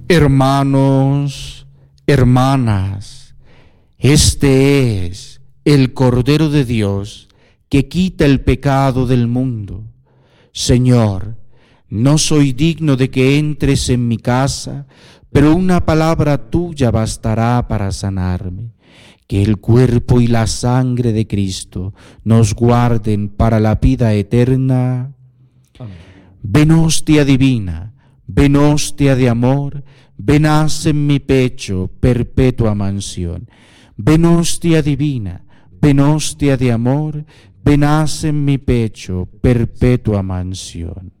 Hermanos, hermanas, este es el Cordero de Dios que quita el pecado del mundo. Señor, no soy digno de que entres en mi casa, pero una palabra tuya bastará para sanarme. Que el cuerpo y la sangre de Cristo nos guarden para la vida eterna. Amén. Ven hostia divina, ven hostia de amor, ven haz en mi pecho perpetua mansión. Ven hostia divina, ven hostia de amor, ven haz en mi pecho perpetua mansión.